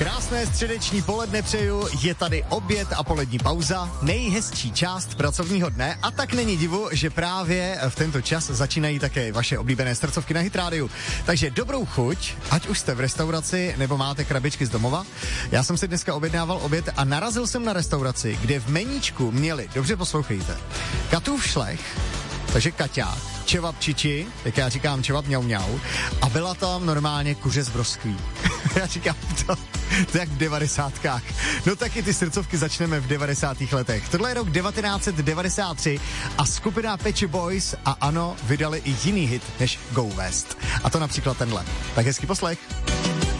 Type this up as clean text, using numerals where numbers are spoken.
Krásné středeční poledne přeju, je tady oběd a polední pauza, nejhezčí část pracovního dne a tak není divu, že právě v tento čas začínají také vaše oblíbené srdcovky na Hit Radio. Takže dobrou chuť, ať už jste v restauraci nebo máte krabičky z domova. Já jsem si dneska objednával oběd a narazil jsem na restauraci, kde v meníčku měli, dobře poslouchejte, Katův šlech, takže kaťák, čevap čiči, jak já říkám čevap mňau mňau, a byla tam normálně kuře z broskví. Já říkám to jak v 90kách. No taky ty srdcovky začneme v 90. letech. Tohle je rok 1993 a skupina Pet Shop Boys a ANO vydali i jiný hit než Go West. A to například tenhle. Tak hezký poslech.